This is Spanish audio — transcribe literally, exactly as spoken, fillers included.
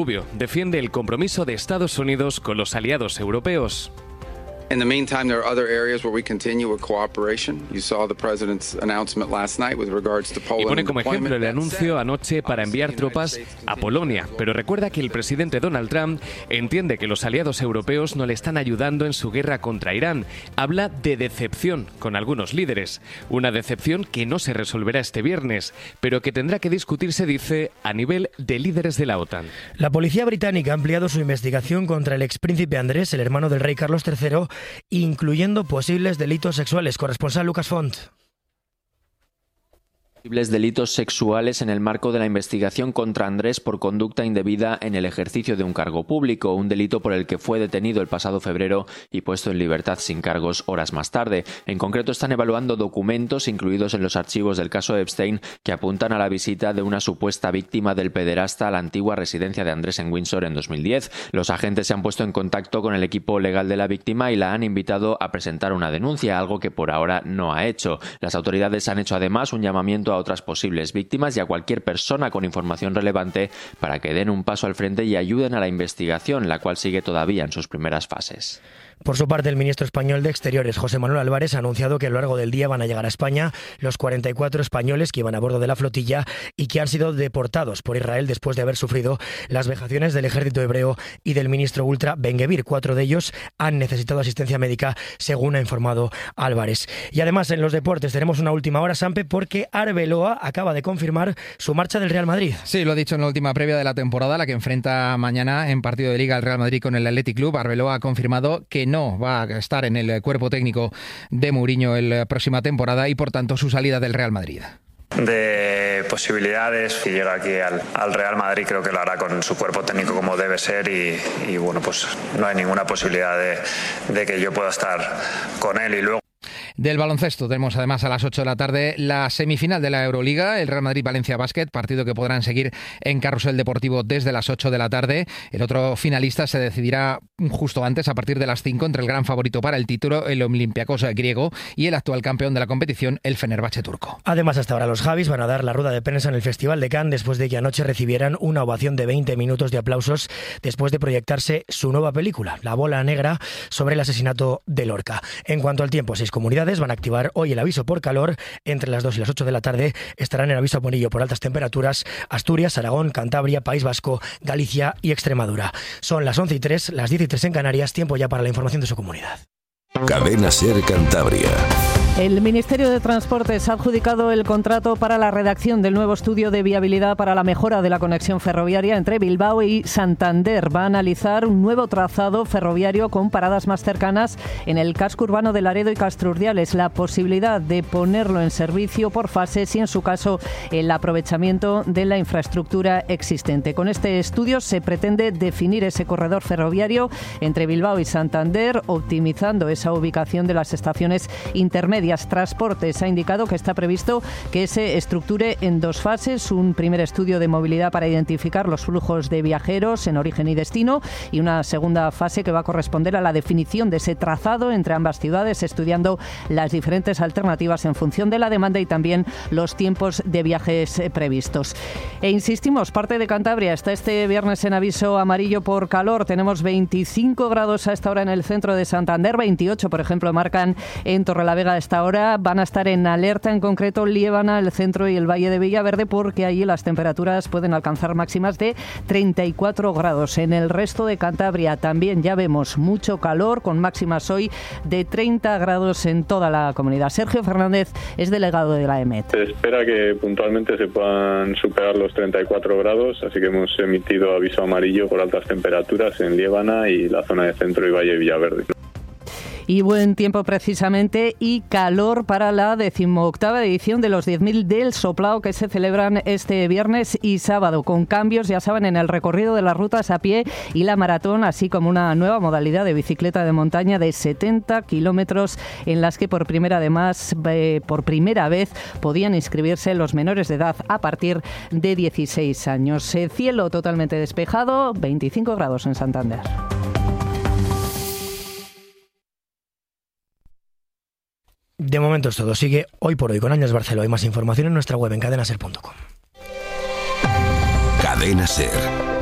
Rubio defiende el compromiso de Estados Unidos con los aliados europeos. In the meantime, there are other areas where we continue with cooperation. You saw the president's announcement last night with regards to Poland. Y pone como ejemplo el anuncio anoche para enviar tropas a Polonia, pero recuerda que el presidente Donald Trump entiende que los aliados europeos no le están ayudando en su guerra contra Irán. Habla de decepción con algunos líderes, una decepción que no se resolverá este viernes, pero que tendrá que discutirse, dice, a nivel de líderes de la OTAN. La policía británica ha ampliado su investigación contra el expríncipe Andrés, el hermano del rey Carlos tercero, incluyendo posibles delitos sexuales. Corresponsal Lucas Font. Posibles delitos sexuales en el marco de la investigación contra Andrés por conducta indebida en el ejercicio de un cargo público, un delito por el que fue detenido el pasado febrero y puesto en libertad sin cargos horas más tarde. En concreto, están evaluando documentos incluidos en los archivos del caso Epstein que apuntan a la visita de una supuesta víctima del pederasta a la antigua residencia de Andrés en Windsor en dos mil diez. Los agentes se han puesto en contacto con el equipo legal de la víctima y la han invitado a presentar una denuncia, algo que por ahora no ha hecho. Las autoridades han hecho además un llamamiento a otras posibles víctimas y a cualquier persona con información relevante para que den un paso al frente y ayuden a la investigación, la cual sigue todavía en sus primeras fases. Por su parte, el ministro español de Exteriores, José Manuel Álvarez, ha anunciado que a lo largo del día van a llegar a España los cuarenta y cuatro españoles que iban a bordo de la flotilla y que han sido deportados por Israel después de haber sufrido las vejaciones del ejército hebreo y del ministro ultra Ben-Gvir. Cuatro de ellos han necesitado asistencia médica, según ha informado Álvarez. Y además, en los deportes tenemos una última hora, Sampe, porque Arbeloa acaba de confirmar su marcha del Real Madrid. Sí, lo ha dicho en la última previa de la temporada, la que enfrenta mañana en partido de Liga el Real Madrid con el Athletic Club. Arbeloa ha confirmado que no va a estar en el cuerpo técnico de Mourinho la próxima temporada y, por tanto, su salida del Real Madrid. De posibilidades, si llega aquí al, al Real Madrid, creo que lo hará con su cuerpo técnico como debe ser y, y bueno, pues no hay ninguna posibilidad de, de que yo pueda estar con él. Y luego del baloncesto tenemos además a las ocho de la tarde la semifinal de la Euroliga, el Real Madrid-Valencia Basket, partido que podrán seguir en Carrusel Deportivo desde las ocho de la tarde. El otro finalista se decidirá justo antes, a partir de las cinco, entre el gran favorito para el título, el Olympiacos griego, y el actual campeón de la competición, el Fenerbahce turco. Además, hasta ahora los Javis van a dar la rueda de prensa en el Festival de Cannes después de que anoche recibieran una ovación de veinte minutos de aplausos después de proyectarse su nueva película, La Bola Negra, sobre el asesinato de Lorca. En cuanto al tiempo, seis comunidades van a activar hoy el aviso por calor. Entre las dos y las ocho de la tarde estarán en aviso amarillo por altas temperaturas Asturias, Aragón, Cantabria, País Vasco, Galicia y Extremadura. Son las once y tres, las diez y tres en Canarias, tiempo ya para la información de su comunidad. Cadena SER Cantabria. El Ministerio de Transportes ha adjudicado el contrato para la redacción del nuevo estudio de viabilidad para la mejora de la conexión ferroviaria entre Bilbao y Santander. Va a analizar un nuevo trazado ferroviario con paradas más cercanas en el casco urbano de Laredo y Castrurdiales, la posibilidad de ponerlo en servicio por fases y, en su caso, el aprovechamiento de la infraestructura existente. Con este estudio se pretende definir ese corredor ferroviario entre Bilbao y Santander, optimizando esa ubicación de las estaciones intermedias. Transportes ha indicado que está previsto que se estructure en dos fases: un primer estudio de movilidad para identificar los flujos de viajeros en origen y destino, y una segunda fase que va a corresponder a la definición de ese trazado entre ambas ciudades, estudiando las diferentes alternativas en función de la demanda y también los tiempos de viajes previstos. E insistimos, parte de Cantabria está este viernes en aviso amarillo por calor. Tenemos veinticinco grados a esta hora en el centro de Santander, veintiocho, por ejemplo, marcan en Torrelavega esta hora. Van a estar en alerta, en concreto Liébana, el centro y el Valle de Villaverde, porque allí las temperaturas pueden alcanzar máximas de treinta y cuatro grados. En el resto de Cantabria también ya vemos mucho calor, con máximas hoy de treinta grados en toda la comunidad. Sergio Fernández es delegado de la EMET. Se espera que puntualmente se puedan superar los treinta y cuatro grados, así que hemos emitido aviso amarillo por altas temperaturas en Liébana y la zona de centro y Valle de Villaverde. Y buen tiempo precisamente y calor para la decimoctava edición de los diez mil del Soplao, que se celebran este viernes y sábado, con cambios, ya saben, en el recorrido de las rutas a pie y la maratón, así como una nueva modalidad de bicicleta de montaña de setenta kilómetros, en las que por primera, además, eh, por primera vez podían inscribirse los menores de edad a partir de dieciséis años. Eh, cielo totalmente despejado, veinticinco grados en Santander. De momento es todo. Sigue Hoy por Hoy con Ángels Barceló. Hay más información en nuestra web en cadena ser punto com. Cadena SER.